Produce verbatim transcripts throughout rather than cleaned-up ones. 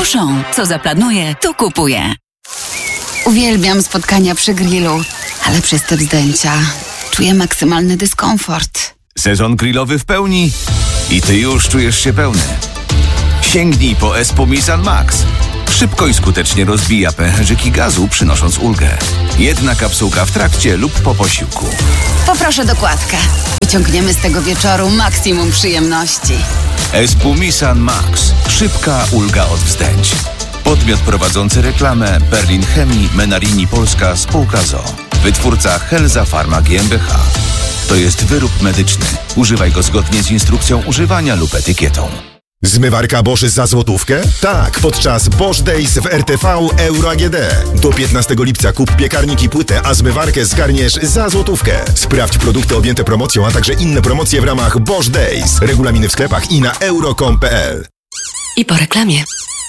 Auchan. Co zaplanuje, to kupuje. Uwielbiam spotkania przy grillu, ale przez te wzdęcia czuję maksymalny dyskomfort. Sezon grillowy w pełni i ty już czujesz się pełny. Sięgnij po Espumisan Max. Szybko i skutecznie rozbija pęcherzyki gazu, przynosząc ulgę. Jedna kapsułka w trakcie lub po posiłku. Poproszę dokładkę. Wyciągniemy z tego wieczoru maksimum przyjemności. Espumisan Max. Szybka ulga od wzdęć. Podmiot prowadzący reklamę Berlin Chemii Menarini Polska Spółka z o o. Wytwórca Helza Pharma G m b h. To jest wyrób medyczny. Używaj go zgodnie z instrukcją używania lub etykietą. Zmywarka Bosch za złotówkę? Tak, podczas Bosch Days w R T V Euro A G D. Do piętnastego lipca kup piekarnik i płytę, a zmywarkę zgarniesz za złotówkę. Sprawdź produkty objęte promocją, a także inne promocje w ramach Bosch Days. Regulaminy w sklepach i na euro kropka com kropka p l. I po reklamie.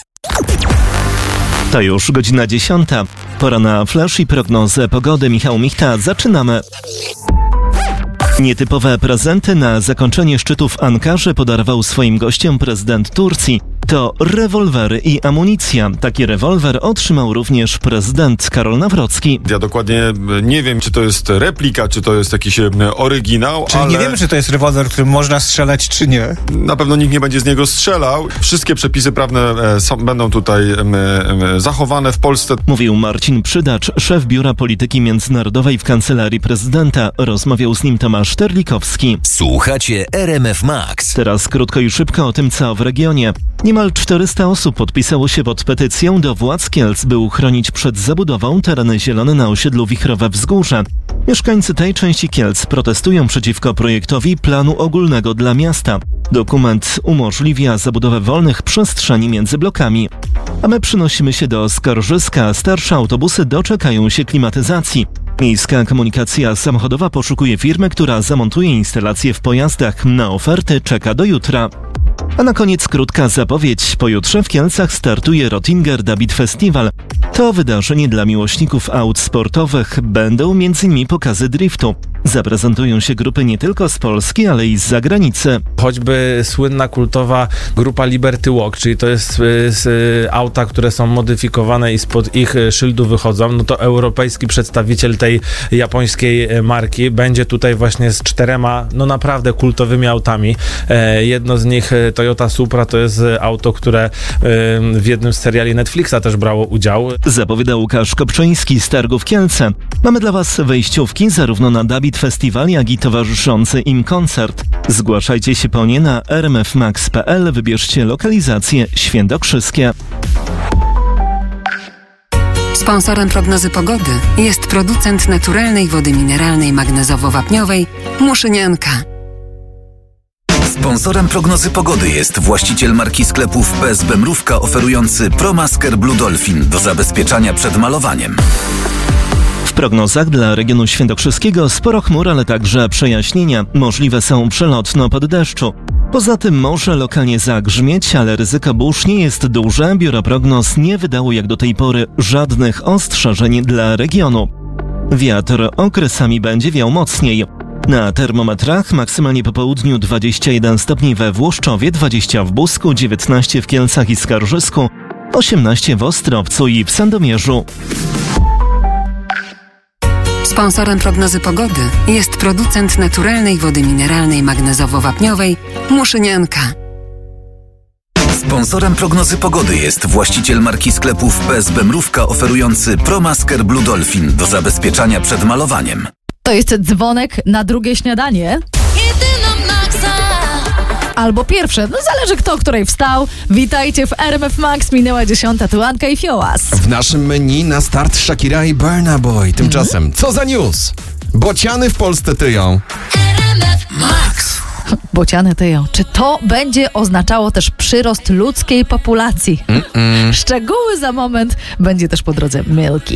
To już godzina dziesiąta. Pora na flash i prognozę pogody. Michał Michta, zaczynamy. Nietypowe prezenty na zakończenie szczytu w Ankarze podarował swoim gościom prezydent Turcji. To rewolwery i amunicja. Taki rewolwer otrzymał również prezydent Karol Nawrocki. Ja dokładnie nie wiem, czy to jest replika, czy to jest jakiś oryginał, Czyli ale... nie wiemy, czy to jest rewolwer, którym można strzelać, czy nie. Na pewno nikt nie będzie z niego strzelał. Wszystkie przepisy prawne e, są, będą tutaj e, e, zachowane w Polsce. Mówił Marcin Przydacz, szef Biura Polityki Międzynarodowej w Kancelarii Prezydenta. Rozmawiał z nim Tomasz Terlikowski. Słuchacie R M F Max. Teraz krótko i szybko o tym, co w regionie. Niemal czterysta osób podpisało się pod petycją do władz Kielc, by uchronić przed zabudową tereny zielone na osiedlu Wichrowe Wzgórze. Mieszkańcy tej części Kielc protestują przeciwko projektowi planu ogólnego dla miasta. Dokument umożliwia zabudowę wolnych przestrzeni między blokami. A my przenosimy się do Skarżyska. Starsze autobusy doczekają się klimatyzacji. Miejska Komunikacja Samochodowa poszukuje firmy, która zamontuje instalacje w pojazdach. Na oferty czeka do jutra. A na koniec krótka zapowiedź. Pojutrze w Kielcach startuje Rottinger David Festival. To wydarzenie dla miłośników aut sportowych. Będą między innymi pokazy driftu. Zaprezentują się grupy nie tylko z Polski, ale i z zagranicy. Choćby słynna, kultowa grupa Liberty Walk, czyli to jest z, z, auta, które są modyfikowane i spod ich szyldu wychodzą, no to europejski przedstawiciel tej japońskiej marki będzie tutaj właśnie z czterema, no naprawdę kultowymi autami. E, jedno z nich, Toyota Supra, to jest auto, które e, w jednym z seriali Netflixa też brało udział. Zapowiada Łukasz Kopczyński z Targów Kielce. Mamy dla Was wejściówki zarówno na David Festival, jak i towarzyszący im koncert. Zgłaszajcie się po nie na r m f max kropka p l. Wybierzcie lokalizację świętokrzyskie. Sponsorem prognozy pogody jest producent naturalnej wody mineralnej magnezowo-wapniowej Muszynianka. Sponsorem prognozy pogody jest właściciel marki sklepów P S B Mrówka oferujący ProMasker Blue Dolphin do zabezpieczania przed malowaniem. W prognozach dla regionu świętokrzyskiego sporo chmur, ale także przejaśnienia. Możliwe są przelotne opady deszczu. Poza tym może lokalnie zagrzmieć, ale ryzyko burz nie jest duże. Biuro Prognoz nie wydało jak do tej pory żadnych ostrzeżeń dla regionu. Wiatr okresami będzie wiał mocniej. Na termometrach maksymalnie po południu dwadzieścia jeden stopni we Włoszczowie, dwadzieścia w Busku, dziewiętnaście w Kielcach i Skarżysku, osiemnaście w Ostrowcu i w Sandomierzu. Sponsorem prognozy pogody jest producent naturalnej wody mineralnej magnezowo-wapniowej Muszynianka. Sponsorem prognozy pogody jest właściciel marki sklepów P S B Mrówka oferujący ProMasker Blue Dolphin do zabezpieczania przed malowaniem. To jest dzwonek na drugie śniadanie. Albo pierwsze, no zależy kto o której wstał. Witajcie w R M F Max, minęła dziesiąta, tu Anka i Fiołas. W naszym menu na start Shakira i Burna Boy. Tymczasem, mm-hmm. co za news? Bociany w Polsce tyją. R M F Max. Bociany tyją. Czy to będzie oznaczało też przyrost ludzkiej populacji? Mm-mm. Szczegóły za moment. Będzie też po drodze Milky.